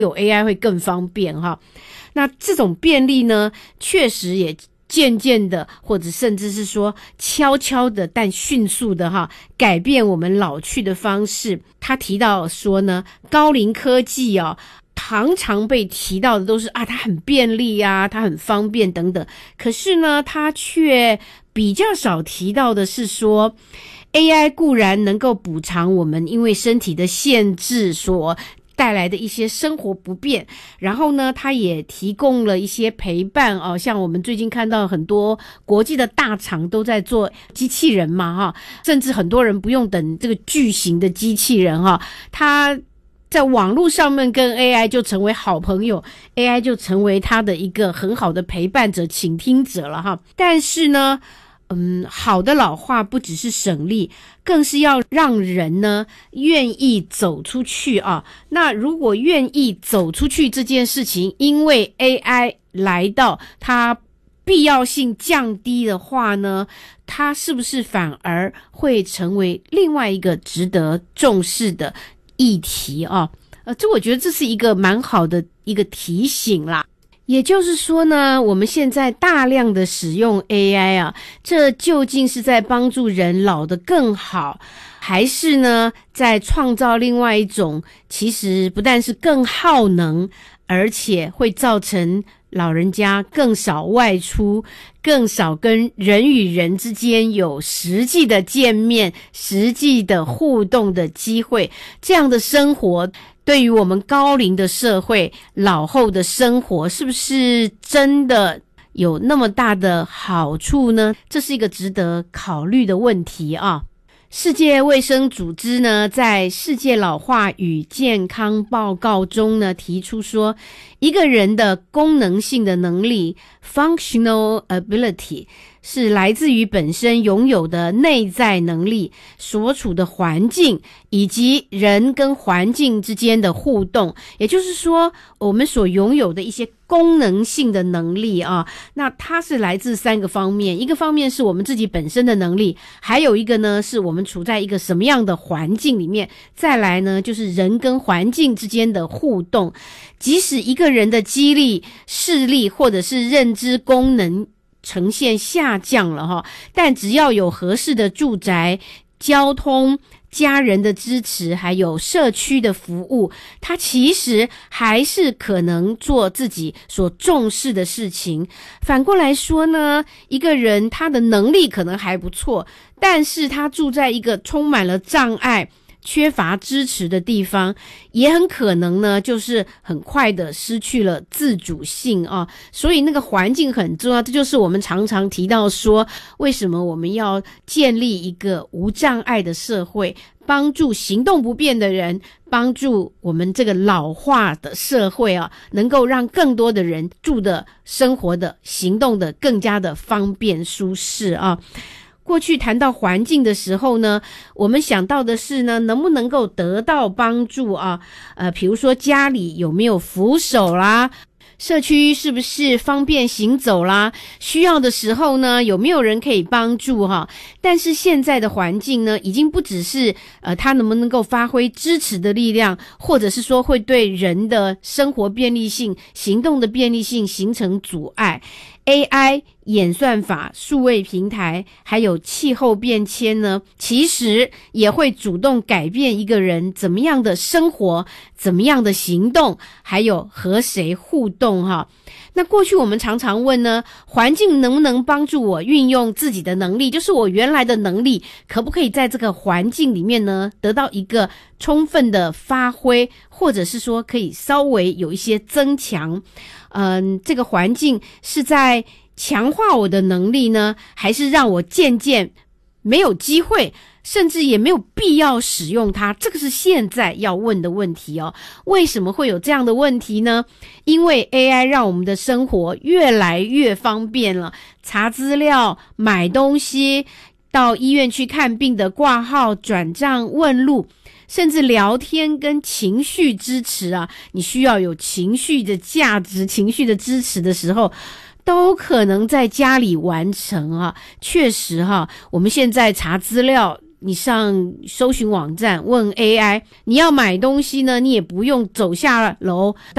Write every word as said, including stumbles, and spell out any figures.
有 A I 会更方便哈。那这种便利呢，确实也渐渐的，或者甚至是说悄悄的但迅速的哈，改变我们老去的方式。他提到说呢，高龄科技哦，常常被提到的都是啊，它很便利啊，它很方便等等。可是呢，他却比较少提到的是说， A I 固然能够补偿我们因为身体的限制所带来的一些生活不便，然后呢，它也提供了一些陪伴哦，像我们最近看到很多国际的大厂都在做机器人嘛哈，甚至很多人不用等这个巨型的机器人哈，它在网络上面跟 A I 就成为好朋友， A I 就成为他的一个很好的陪伴者、倾听者了哈。但是呢，嗯，好的老化不只是省力，更是要让人呢愿意走出去啊。那如果愿意走出去这件事情，因为 A I 来到，它必要性降低的话呢，它是不是反而会成为另外一个值得重视的议题啊？呃，这我觉得这是一个蛮好的一个提醒啦。也就是说呢，我们现在大量的使用 A I 啊，这究竟是在帮助人老得更好，还是呢在创造另外一种其实不但是更耗能，而且会造成老人家更少外出，更少跟人与人之间有实际的见面、实际的互动的机会，这样的生活对于我们高龄的社会、老后的生活，是不是真的有那么大的好处呢？这是一个值得考虑的问题啊。世界卫生组织呢，在世界老化与健康报告中呢，提出说，一个人的功能性的能力 functional ability 是来自于本身拥有的内在能力、所处的环境以及人跟环境之间的互动。也就是说，我们所拥有的一些功能性的能力啊，那它是来自三个方面。一个方面是我们自己本身的能力，还有一个呢是我们处在一个什么样的环境里面，再来呢就是人跟环境之间的互动。即使一个人的肌力、视力或者是认知功能呈现下降了哈，但只要有合适的住宅、交通、家人的支持，还有社区的服务，他其实还是可能做自己所重视的事情。反过来说呢，一个人他的能力可能还不错，但是他住在一个充满了障碍、缺乏支持的地方，也很可能呢就是很快的失去了自主性啊。所以那个环境很重要，这就是我们常常提到说，为什么我们要建立一个无障碍的社会，帮助行动不便的人，帮助我们这个老化的社会啊，能够让更多的人住的、生活的、行动的更加的方便舒适啊。过去谈到环境的时候呢，我们想到的是呢，能不能够得到帮助啊？呃，比如说家里有没有扶手啦，社区是不是方便行走啦，需要的时候呢，有没有人可以帮助哈？但是现在的环境呢，已经不只是呃，它能不能够发挥支持的力量，或者是说会对人的生活便利性、行动的便利性形成阻碍。A I 演算法、数位平台还有气候变迁呢，其实也会主动改变一个人怎么样的生活、怎么样的行动，还有和谁互动哈。那过去我们常常问呢，环境能不能帮助我运用自己的能力，就是我原来的能力可不可以在这个环境里面呢得到一个充分的发挥，或者是说可以稍微有一些增强。嗯，这个环境是在强化我的能力呢，还是让我渐渐没有机会，甚至也没有必要使用它？这个是现在要问的问题哦。为什么会有这样的问题呢？因为 A I 让我们的生活越来越方便了，查资料、买东西、到医院去看病的挂号、转账、问路，甚至聊天跟情绪支持啊，你需要有情绪的价值、情绪的支持的时候，都可能在家里完成啊。确实哈，我们现在查资料你上搜寻网站问 A I， 你要买东西呢，你也不用走下楼